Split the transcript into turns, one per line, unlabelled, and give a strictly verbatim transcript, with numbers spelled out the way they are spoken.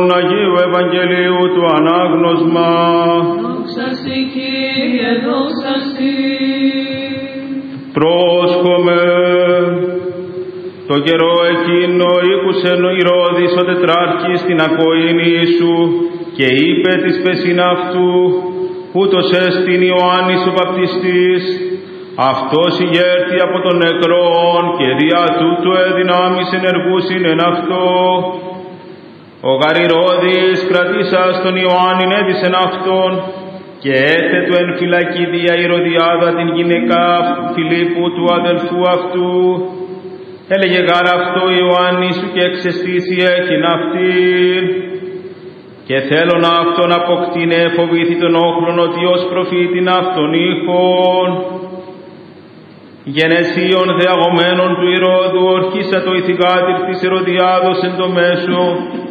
Αγίου Ευαγγελίου του ανάγνωσμα.
Δόξα σοι, Κύριε, δόξα σοι.
Πρόσχομαι. Το καιρό εκείνο ήκουσεν ο Ηρώδης ο τετράρχης την ακοήνη σου και είπε της πεσίν αυτού, ούτως εστιν Ιωάννης ο βαπτιστής, αυτός ηγέρθη από τον νεκρόν και δια τούτου εδυνάμεις ενεργούσιν εν αυτό. Ο γαρ Ηρώδης κρατήσας τον Ιωάννην έδισεν αυτόν και έθετο εν φυλακή δια Ηρωδιάδα την γυναίκα Φιλίππου του αδελφού αυτού. Έλεγε γάρ αυτό Ιωάννη σου και εξαισθήσει έχειν αυτήν. Και θέλω να αυτόν αποκτήνε φοβήθη τον όχλον ότι ως προφήτην αυτον ήχον. Γενεσίων δε αγωμένων του Ηρώδου ορχήσα το ηθιγάτηρ της Ηρωδιάδος εν το μέσο